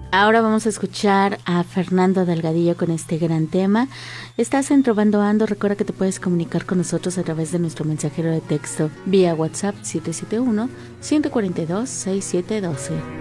Ahora vamos a escuchar a Fernando Delgadillo con este gran tema. Estás en Trovando Ando. Recuerda que te puedes comunicar con nosotros a través de nuestro mensajero de texto vía WhatsApp 771-142-6712.